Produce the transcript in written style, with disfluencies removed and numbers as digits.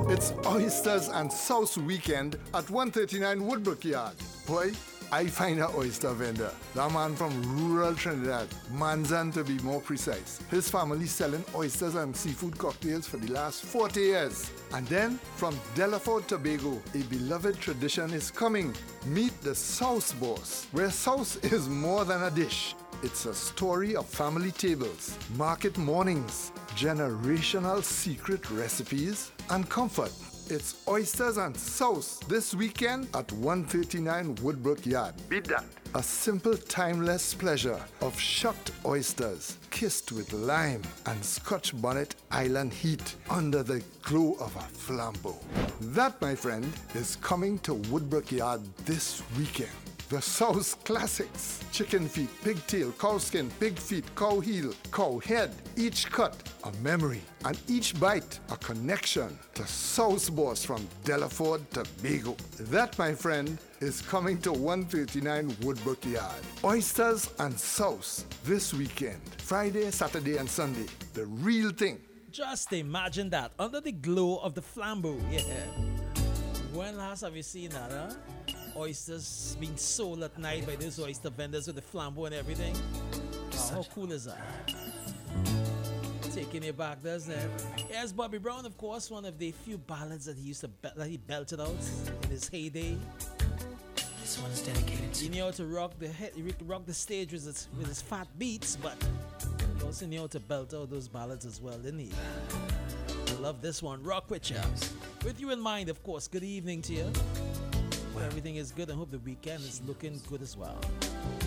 It's Oysters and Sauce Weekend at 139 Woodbrook Yard. Boy, I find an oyster vendor. That man from rural Trinidad, Manzan to be more precise. His family selling oysters and seafood cocktails for the last 40 years. And then, from Delaford, Tobago, a beloved tradition is coming. Meet the Sauce Boss, where sauce is more than a dish. It's a story of family tables, market mornings, generational secret recipes, and comfort. It's Oysters and Sauce this weekend at 139 Woodbrook Yard. Beat that. A simple, timeless pleasure of shucked oysters kissed with lime and Scotch bonnet island heat under the glow of a flambeau. That, my friend, is coming to Woodbrook Yard this weekend. The Sauce Classics. Chicken feet, pigtail, cow skin, pig feet, cow heel, cow head. Each cut a memory and each bite a connection to Sauce Boss from Delaford, Tobago. That, my friend, is coming to 139 Woodbrook Yard. Oysters and Sauce this weekend. Friday, Saturday and Sunday. The real thing. Just imagine that. Under the glow of the flambeau. Yeah. When last have you seen that, huh? Oysters being sold at night by those oyster vendors with the flambeau and everything. Oh, how cool is that? Taking it back, doesn't it? Here's Bobby Brown, of course, one of the few ballads that he used to that he belted out in his heyday. This one's dedicated to He knew how to rock the stage with his fat beats, but he also knew how to belt out those ballads as well, didn't he? I love this one, Rock With Ya. With you in mind, of course, good evening to you. Everything is good and hope the weekend is looking good as well.